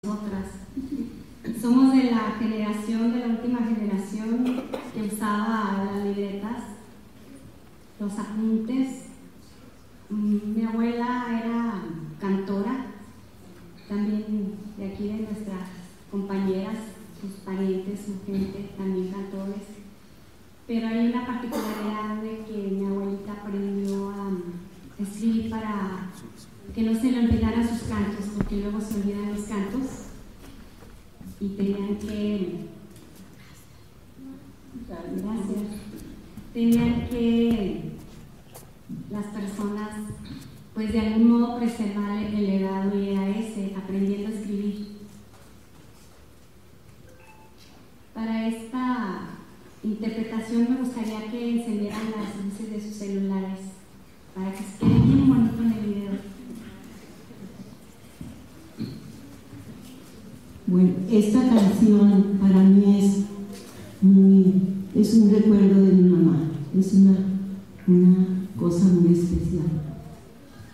nosotras. Somos de la generación, de la última generación que usaba las libretas, los apuntes. Mi abuela era cantora, también de aquí de nuestras compañeras, sus parientes, su gente, también cantores. Pero hay una particularidad de que mi abuelita aprendió a escribir para que no se le olvidaran sus cantos, porque luego se olvidan los cantos y tenían que las personas pues de algún modo preservar el legado, y era ese, aprendiendo a escribir. Para esta interpretación me gustaría que encendieran las luces de sus celulares para que se quede bien bonito en el video. Bueno, esta canción para mí es un recuerdo de mi mamá, es una cosa muy especial.